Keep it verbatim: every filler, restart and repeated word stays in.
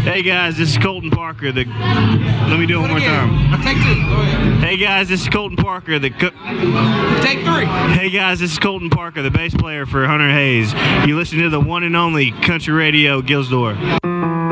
Hey guys, this is Colton Parker. The let me do it one more time. Take two. Go ahead. Hey guys, this is Colton Parker. The co- Take three. Hey guys, this is Colton Parker, the bass player for Hunter Hayes. You listen to the one and only Country Radio Gilsdor.